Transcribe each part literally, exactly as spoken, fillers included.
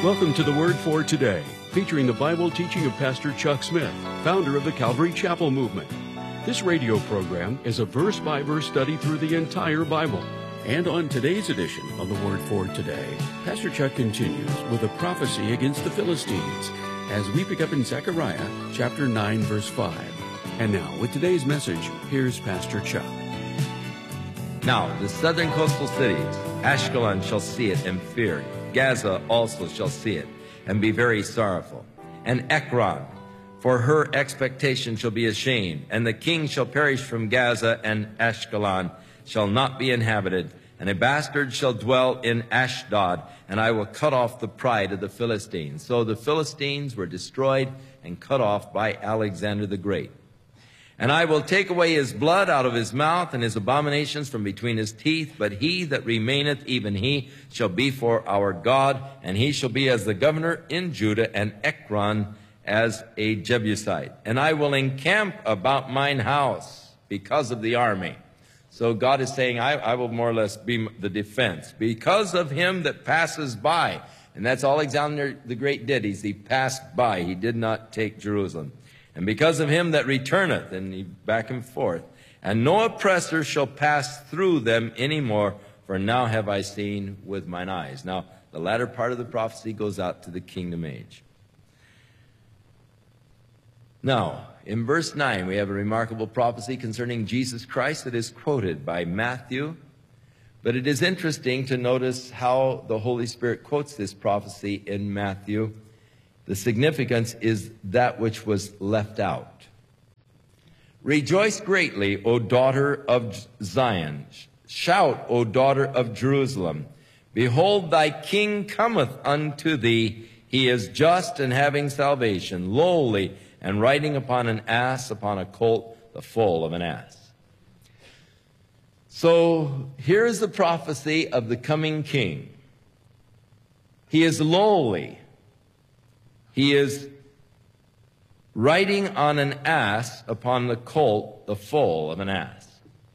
Welcome to the Word for Today, featuring the Bible teaching of Pastor Chuck Smith, founder of the Calvary Chapel Movement. This radio program is a verse-by-verse study through the entire Bible. And on today's edition of the Word for Today, Pastor Chuck continues with a prophecy against the Philistines as we pick up in Zechariah chapter nine, verse five. And now, with today's message, here's Pastor Chuck. Now, the southern coastal cities, Ashkelon shall see it and fear. Gaza also shall see it and be very sorrowful. And Ekron, for her expectation shall be ashamed. And the king shall perish from Gaza, and Ashkelon shall not be inhabited. And a bastard shall dwell in Ashdod, and I will cut off the pride of the Philistines. So the Philistines were destroyed and cut off by Alexander the Great. And I will take away his blood out of his mouth and his abominations from between his teeth. But he that remaineth, even he, shall be for our God. And he shall be as the governor in Judah, and Ekron as a Jebusite. And I will encamp about mine house because of the army. So God is saying, I, I will more or less be the defense. Because of him that passes by. And that's all Alexander the Great did. He's, he passed by. He did not take Jerusalem. And because of him that returneth, and he back and forth, and no oppressor shall pass through them any more, for now have I seen with mine eyes. Now, the latter part of the prophecy goes out to the kingdom age. Now, in verse nine, we have a remarkable prophecy concerning Jesus Christ that is quoted by Matthew. But it is interesting to notice how the Holy Spirit quotes this prophecy in Matthew. The significance is that which was left out. Rejoice greatly, O daughter of Zion. Shout, O daughter of Jerusalem. Behold, thy king cometh unto thee. He is just and having salvation, lowly, and riding upon an ass, upon a colt, the foal of an ass. So here's the prophecy of the coming king. He is lowly. He is riding on an ass, upon the colt, the foal of an ass.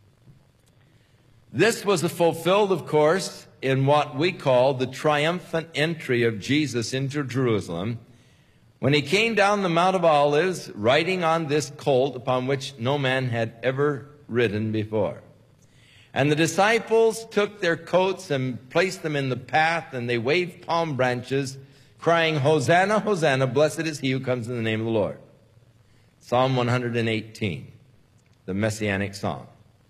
This was fulfilled, of course, in what we call the triumphant entry of Jesus into Jerusalem, when he came down the Mount of Olives, riding on this colt upon which no man had ever ridden before. And the disciples took their coats and placed them in the path, and they waved palm branches, crying, Hosanna, Hosanna, blessed is he who comes in the name of the Lord. Psalm one hundred eighteen, the Messianic Psalm.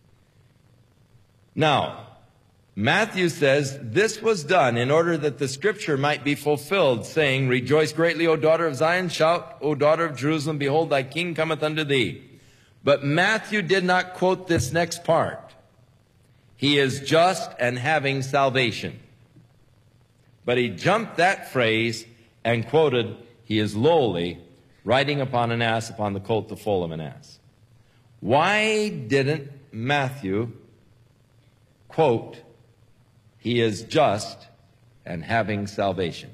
Now, Matthew says this was done in order that the scripture might be fulfilled, saying, Rejoice greatly, O daughter of Zion, shout, O daughter of Jerusalem, behold, thy king cometh unto thee. But Matthew did not quote this next part. He is just and having salvation. But he jumped that phrase and quoted, he is lowly, riding upon an ass, upon the colt, the foal of an ass. Why didn't Matthew quote, he is just and having salvation?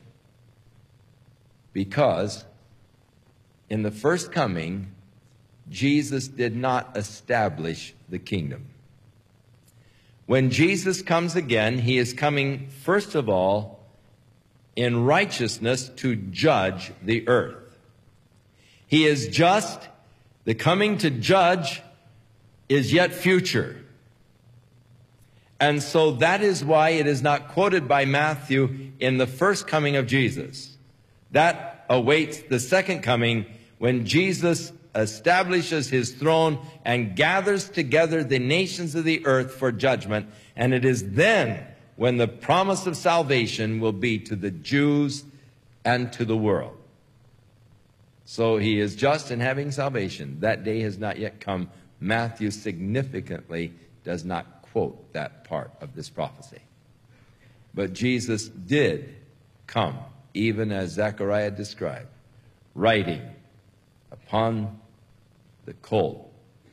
Because in the first coming, Jesus did not establish the kingdom. When Jesus comes again, he is coming, first of all, in righteousness to judge the earth. He is just. The coming to judge is yet future. And so that is why it is not quoted by Matthew in the first coming of Jesus. That awaits the second coming, when Jesus establishes his throne and gathers together the nations of the earth for judgment. And it is then when the promise of salvation will be to the Jews and to the world. So he is just in having salvation. That day has not yet come. Matthew significantly does not quote that part of this prophecy. But Jesus did come, even as Zechariah described, riding upon the colt.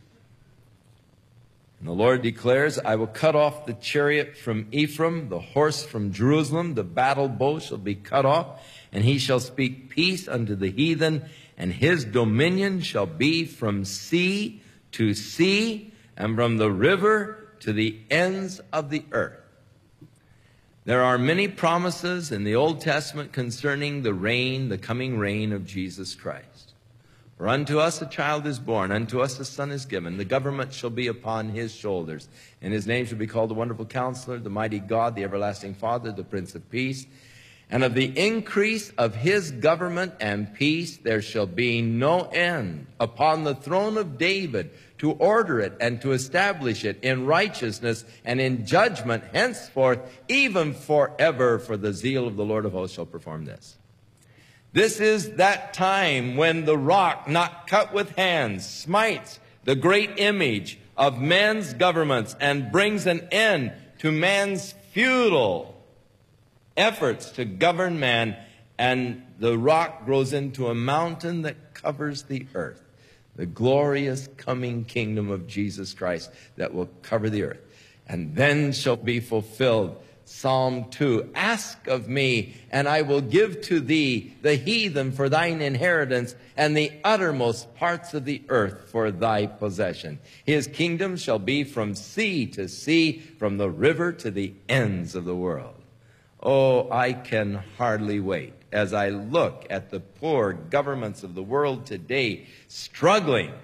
And the Lord declares, I will cut off the chariot from Ephraim, the horse from Jerusalem, the battle bow shall be cut off, and he shall speak peace unto the heathen, and his dominion shall be from sea to sea, and from the river to the ends of the earth. There are many promises in the Old Testament concerning the reign, the coming reign of Jesus Christ. For unto us a child is born, unto us a son is given. The government shall be upon his shoulders, and his name shall be called the Wonderful Counselor, the Mighty God, the Everlasting Father, the Prince of Peace. And of the increase of his government and peace there shall be no end upon the throne of David, to order it and to establish it in righteousness and in judgment henceforth, even forever. For the zeal of the Lord of hosts shall perform this. This is that time when the rock, not cut with hands, smites the great image of men's governments and brings an end to man's futile efforts to govern man, and the rock grows into a mountain that covers the earth. The glorious coming kingdom of Jesus Christ that will cover the earth. And then shall be fulfilled Psalm two. Ask of me, and I will give to thee the heathen for thine inheritance, and the uttermost parts of the earth for thy possession. His kingdom shall be from sea to sea, from the river to the ends of the world. Oh, I can hardly wait as I look at the poor governments of the world today struggling,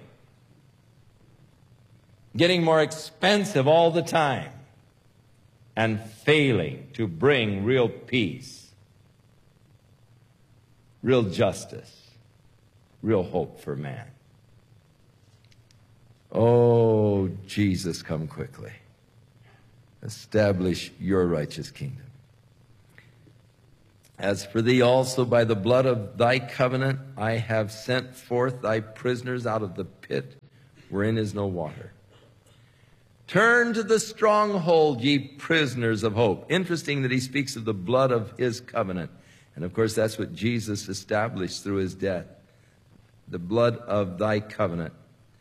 getting more expensive all the time, and failing to bring real peace, real justice, real hope for man. Oh, Jesus, come quickly. Establish your righteous kingdom. As for thee also, by the blood of thy covenant, I have sent forth thy prisoners out of the pit wherein is no water. Turn to the stronghold, ye prisoners of hope. Interesting that he speaks of the blood of his covenant. And of course, that's what Jesus established through his death. The blood of thy covenant.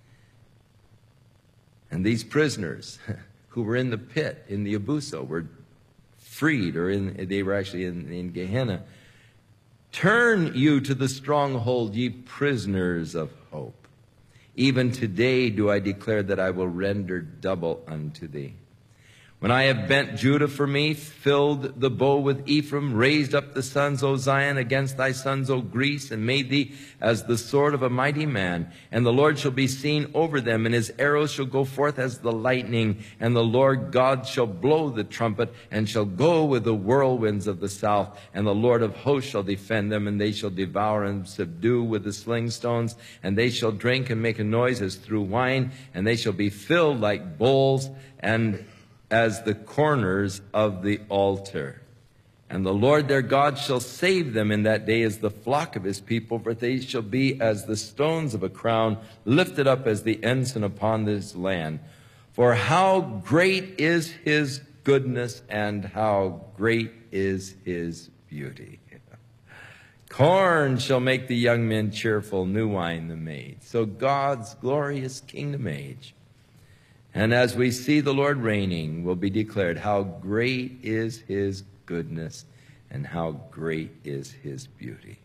And these prisoners who were in the pit, in the Abuso, were freed, or in, they were actually in, in Gehenna. Turn you to the stronghold, ye prisoners of hope. Even today do I declare that I will render double unto thee. When I have bent Judah for me, filled the bow with Ephraim, raised up the sons, O Zion, against thy sons, O Greece, and made thee as the sword of a mighty man. And the Lord shall be seen over them, and his arrows shall go forth as the lightning. And the Lord God shall blow the trumpet, and shall go with the whirlwinds of the south. And the Lord of hosts shall defend them, and they shall devour and subdue with the sling stones. And they shall drink and make a noise as through wine, and they shall be filled like bowls, and as the corners of the altar. And the Lord their God shall save them in that day as the flock of his people, for they shall be as the stones of a crown, lifted up as the ensign upon this land. For how great is his goodness, and how great is his beauty. Corn shall make the young men cheerful, new wine the maid. So God's glorious kingdom age, and as we see the Lord reigning, will be declared how great is his goodness and how great is his beauty.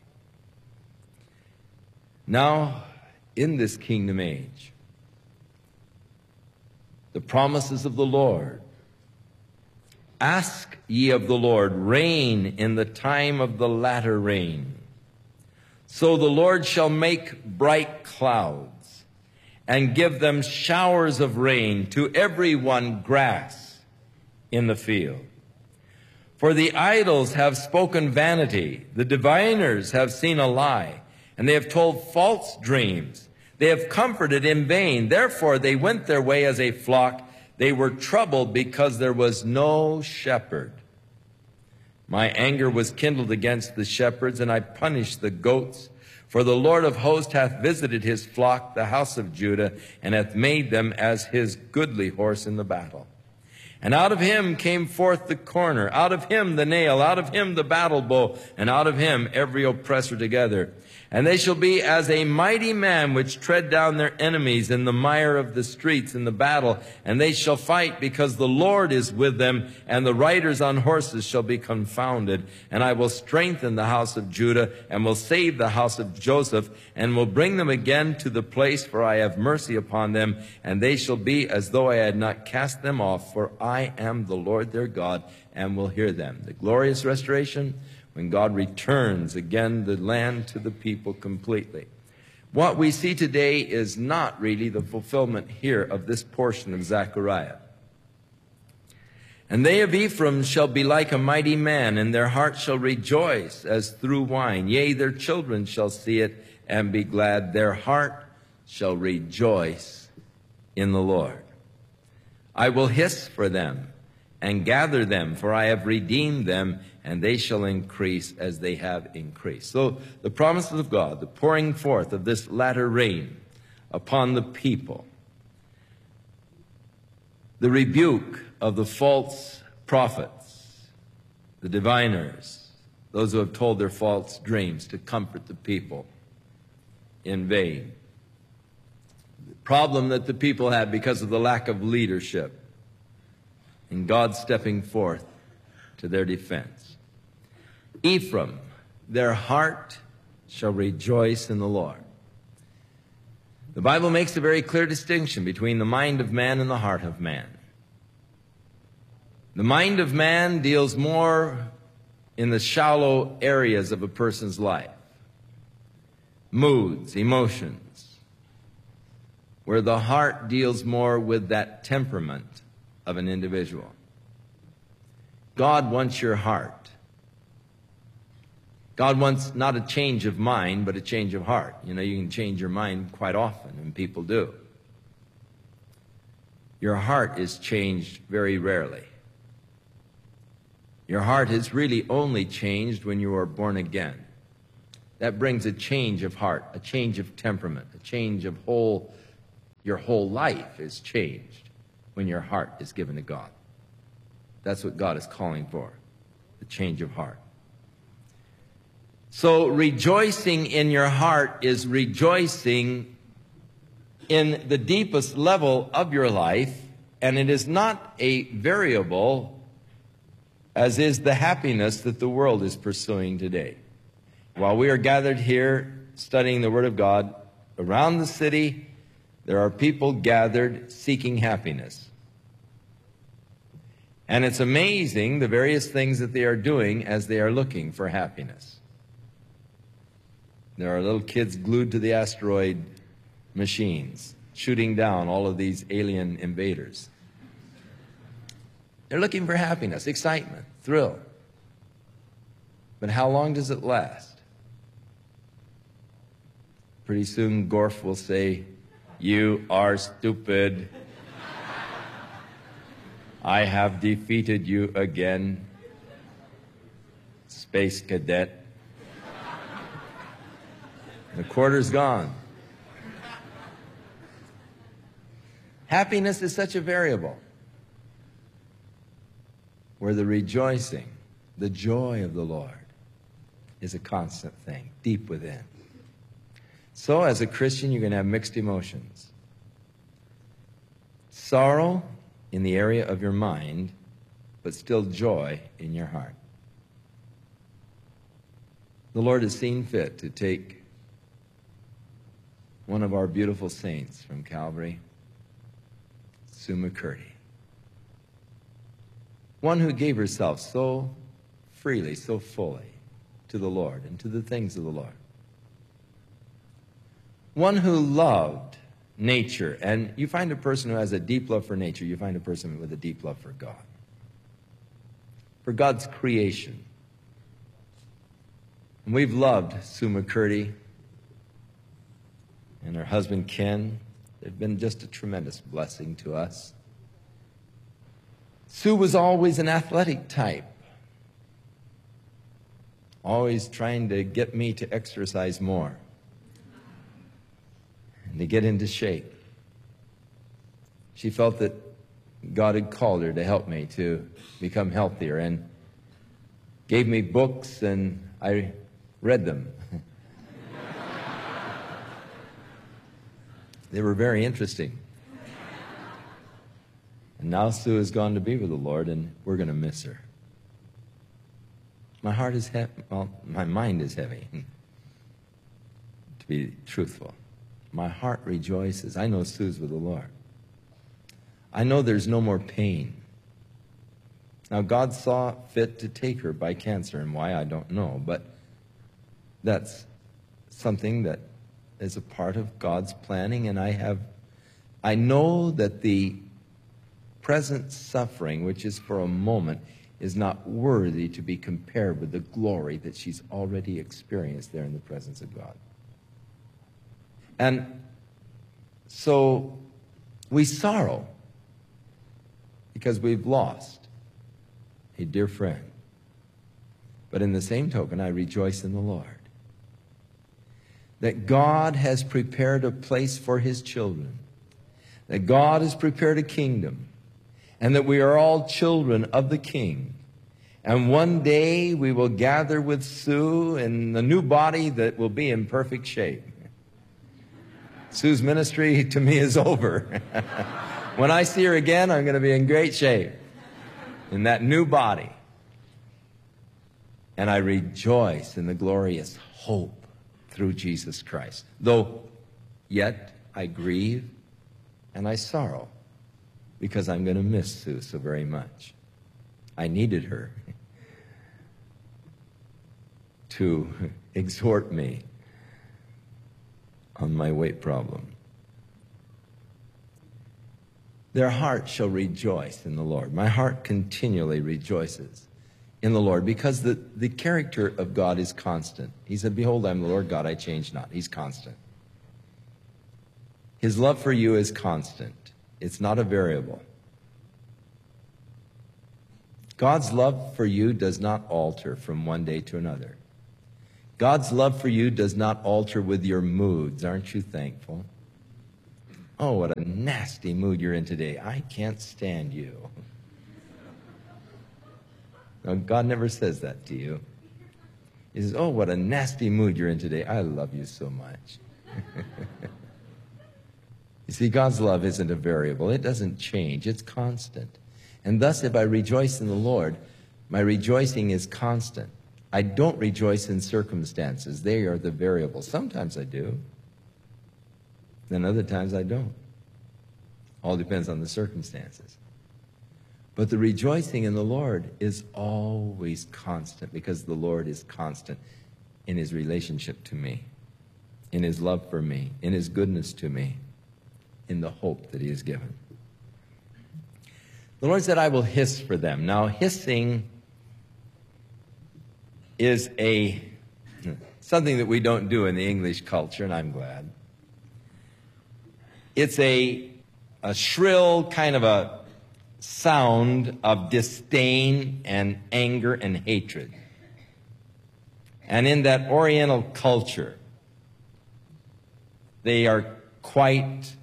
Now, in this kingdom age, the promises of the Lord. Ask ye of the Lord rain in the time of the latter rain. So the Lord shall make bright clouds, and give them showers of rain, to every one grass in the field. For the idols have spoken vanity, the diviners have seen a lie, and they have told false dreams. They have comforted in vain. Therefore they went their way as a flock. They were troubled because there was no shepherd. My anger was kindled against the shepherds, and I punished the goats. For the Lord of hosts hath visited his flock, the house of Judah, and hath made them as his goodly horse in the battle. And out of him came forth the corner, out of him the nail, out of him the battle bow, and out of him every oppressor together. And they shall be as a mighty man which tread down their enemies in the mire of the streets in the battle. And they shall fight because the Lord is with them, and the riders on horses shall be confounded. And I will strengthen the house of Judah, and will save the house of Joseph, and will bring them again to the place, for I have mercy upon them. And they shall be as though I had not cast them off, for I I am the Lord their God, and will hear them. The glorious restoration, when God returns again the land to the people completely. What we see today is not really the fulfillment here of this portion of Zechariah. And they of Ephraim shall be like a mighty man, and their heart shall rejoice as through wine. Yea, their children shall see it and be glad. Their heart shall rejoice in the Lord. I will hiss for them and gather them, for I have redeemed them, and they shall increase as they have increased. So the promises of God, the pouring forth of this latter rain upon the people, the rebuke of the false prophets, the diviners, those who have told their false dreams to comfort the people in vain. The problem that the people had because of the lack of leadership, and God stepping forth to their defense. Ephraim, their heart shall rejoice in the Lord. The Bible makes a very clear distinction between the mind of man and the heart of man. The mind of man deals more in the shallow areas of a person's life. Moods, emotions. Where the heart deals more with that temperament of an individual. God wants your heart. God wants not a change of mind, but a change of heart. You know, you can change your mind quite often, and people do. Your heart is changed very rarely. Your heart is really only changed when you are born again. That brings a change of heart, a change of temperament, a change of whole, your whole life is changed when your heart is given to God. That's what God is calling for, the change of heart. So rejoicing in your heart is rejoicing in the deepest level of your life, and it is not a variable as is the happiness that the world is pursuing today. While we are gathered here studying the Word of God, around the city there are people gathered seeking happiness. And it's amazing the various things that they are doing as they are looking for happiness. There are little kids glued to the asteroid machines, shooting down all of these alien invaders. They're looking for happiness, excitement, thrill. But how long does it last? Pretty soon Gorf will say, "You are stupid. I have defeated you again, Space Cadet." The quarter's gone. Happiness is such a variable, where the rejoicing, the joy of the Lord is a constant thing, deep within. So as a Christian, you're going to have mixed emotions. Sorrow in the area of your mind, but still joy in your heart. The Lord has seen fit to take one of our beautiful saints from Calvary, Sue McCurdy. One who gave herself so freely, so fully to the Lord and to the things of the Lord. One who loved nature. And you find a person who has a deep love for nature, you find a person with a deep love for God. For God's creation. And we've loved Sue McCurdy and her husband Ken. They've been just a tremendous blessing to us. Sue was always an athletic type. Always trying to get me to exercise more. And to get into shape. She felt that God had called her to help me to become healthier and gave me books, and I read them. They were very interesting. And now Sue has gone to be with the Lord, and we're going to miss her. My heart is heavy. Well, my mind is heavy, to be truthful. My heart rejoices. I know Sue's with the Lord. I know there's no more pain Now, God saw fit to take her by cancer, and why, I don't know, but that's something that is a part of God's planning, and I have, I know that the present suffering, which is for a moment, is not worthy to be compared with the glory that she's already experienced there in the presence of God. And so we sorrow because we've lost a dear friend. But in the same token, I rejoice in the Lord that God has prepared a place for his children, that God has prepared a kingdom, and that we are all children of the King. And one day we will gather with Sue in the new body that will be in perfect shape. Sue's ministry to me is over. When I see her again, I'm going to be in great shape in that new body. And I rejoice in the glorious hope through Jesus Christ. Though yet I grieve and I sorrow because I'm going to miss Sue so very much. I needed her to exhort me on my weight problem. Their heart shall rejoice in the Lord. My heart continually rejoices in the Lord because the, the character of God is constant. He said, behold, I am the Lord God, I change not. He's constant. His love for you is constant. It's not a variable. God's love for you does not alter from one day to another. God's love for you does not alter with your moods. Aren't you thankful? Oh, what a nasty mood you're in today. I can't stand you. No, God never says that to you. He says, oh, what a nasty mood you're in today. I love you so much. You see, God's love isn't a variable. It doesn't change. It's constant. And thus, if I rejoice in the Lord, my rejoicing is constant. I don't rejoice in circumstances. They are the variable. Sometimes I do. Then other times I don't. All depends on the circumstances. But the rejoicing in the Lord is always constant because the Lord is constant in his relationship to me, in his love for me, in his goodness to me, in the hope that he has given. The Lord said, I will hiss for them. Now, hissing is a something that we don't do in the English culture, and I'm glad. It's a, a shrill kind of a sound of disdain and anger and hatred. And in that Oriental culture, they are quite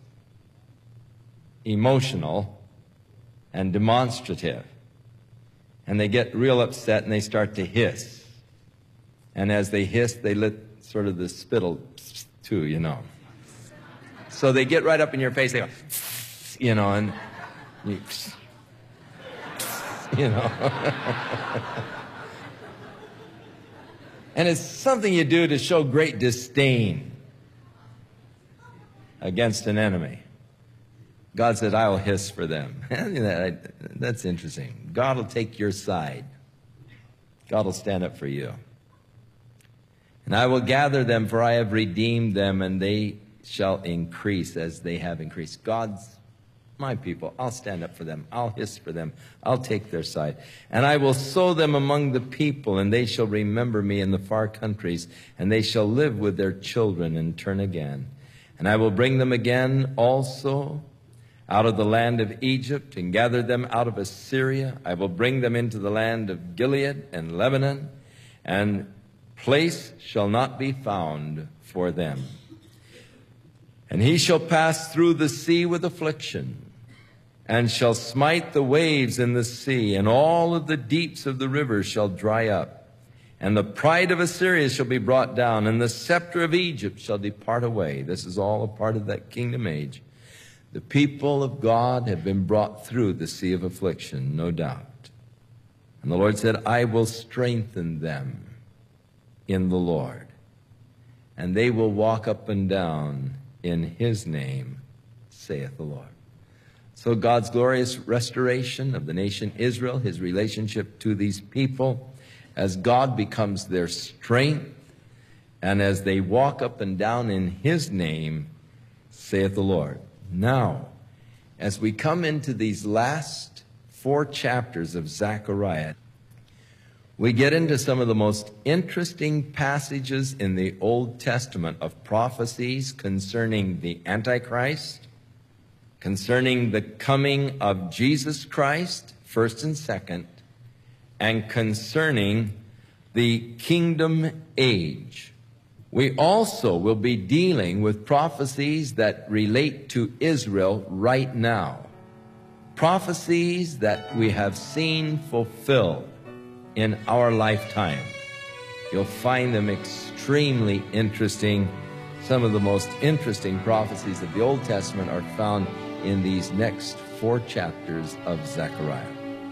emotional and demonstrative. And they get real upset and they start to hiss. And as they hiss, they let sort of the spittle too, you know. So they get right up in your face, they go, you know, and you, you know. And it's something you do to show great disdain against an enemy. God said, I will hiss for them. That's interesting. God will take your side. God will stand up for you. And I will gather them, for I have redeemed them, and they shall increase as they have increased. God's my people. I'll stand up for them. I'll hiss for them. I'll take their side. And I will sow them among the people, and they shall remember me in the far countries, and they shall live with their children and turn again. And I will bring them again also out of the land of Egypt and gather them out of Assyria. I will bring them into the land of Gilead and Lebanon, and place shall not be found for them. And he shall pass through the sea with affliction, and shall smite the waves in the sea, and all of the deeps of the rivers shall dry up. And the pride of Assyria shall be brought down, and the scepter of Egypt shall depart away. This is all a part of that kingdom age. The people of God have been brought through the sea of affliction, no doubt. And the Lord said, I will strengthen them in the Lord, and they will walk up and down in his name, saith the Lord. So God's glorious restoration of the nation Israel, his relationship to these people, as God becomes their strength, and as they walk up and down in his name, saith the Lord. Now, as we come into these last four chapters of Zechariah, we get into some of the most interesting passages in the Old Testament of prophecies concerning the Antichrist, concerning the coming of Jesus Christ, first and second, and concerning the kingdom age. We also will be dealing with prophecies that relate to Israel right now. Prophecies that we have seen fulfilled in our lifetime. You'll find them extremely interesting. Some of the most interesting prophecies of the Old Testament are found in these next four chapters of Zechariah.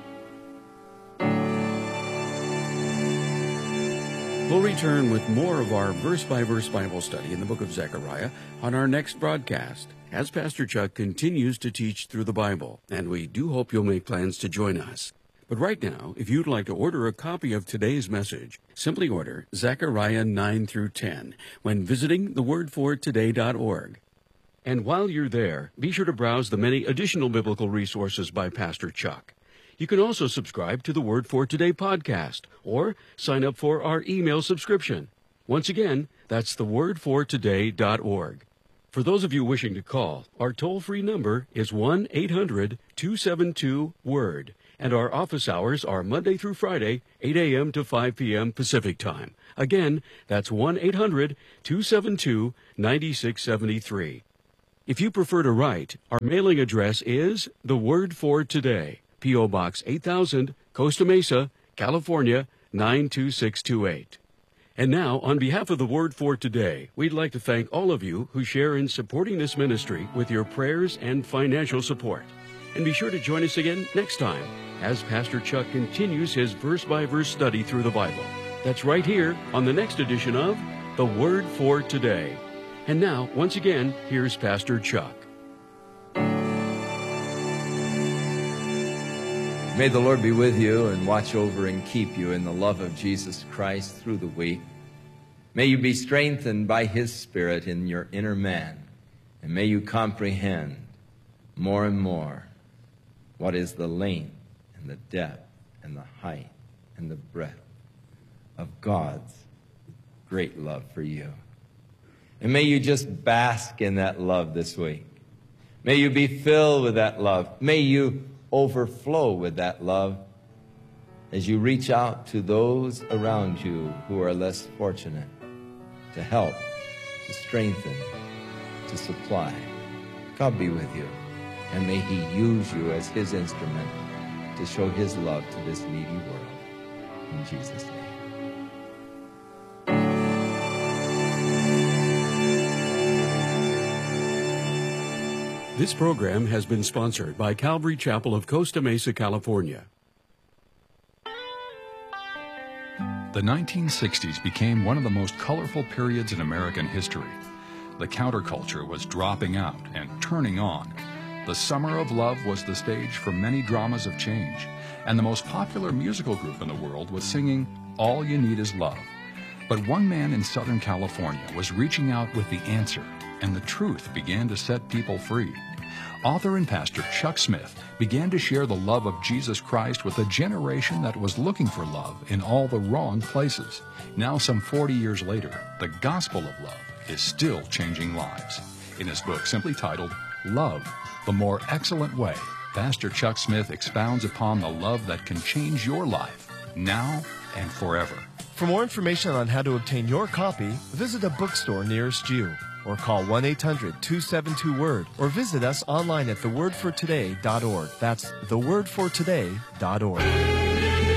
We'll return with more of our verse-by-verse Bible study in the book of Zechariah on our next broadcast, as Pastor Chuck continues to teach through the Bible, and we do hope you'll make plans to join us. But right now, if you'd like to order a copy of today's message, simply order Zechariah nine through ten when visiting the word for today dot org. And while you're there, be sure to browse the many additional biblical resources by Pastor Chuck. You can also subscribe to the Word for Today podcast or sign up for our email subscription. Once again, that's the word for today dot org. For those of you wishing to call, our toll-free number is one eight hundred two seven two word, and our office hours are Monday through Friday, eight a.m. to five p.m. Pacific Time. Again, that's one eight hundred two seven two nine six seven three. If you prefer to write, our mailing address is The Word for Today, P O. Box eight thousand, Costa Mesa, California, nine two six two eight. And now, on behalf of the Word for Today, we'd like to thank all of you who share in supporting this ministry with your prayers and financial support. And be sure to join us again next time as Pastor Chuck continues his verse-by-verse study through the Bible. That's right here on the next edition of The Word for Today. And now, once again, here's Pastor Chuck. May the Lord be with you and watch over and keep you in the love of Jesus Christ through the week. May you be strengthened by his Spirit in your inner man. And may you comprehend more and more what is the length and the depth and the height and the breadth of God's great love for you. And may you just bask in that love this week. May you be filled with that love. May you overflow with that love as you reach out to those around you who are less fortunate, to help, to strengthen, to supply. God be with you, and may he use you as his instrument to show his love to this needy world. In Jesus' name. This program has been sponsored by Calvary Chapel of Costa Mesa, California. The nineteen sixties became one of the most colorful periods in American history. The counterculture was dropping out and turning on. The Summer of Love was the stage for many dramas of change, and the most popular musical group in the world was singing All You Need Is Love. But one man in Southern California was reaching out with the answer, and the truth began to set people free. Author and pastor Chuck Smith began to share the love of Jesus Christ with a generation that was looking for love in all the wrong places. Now, some forty years later, the gospel of love is still changing lives. In his book, simply titled Love, the More Excellent Way, Pastor Chuck Smith expounds upon the love that can change your life now and forever. For more information on how to obtain your copy, visit a bookstore nearest you, or call one eight hundred two seven two word, or visit us online at the word for today dot org. That's the word for today dot org.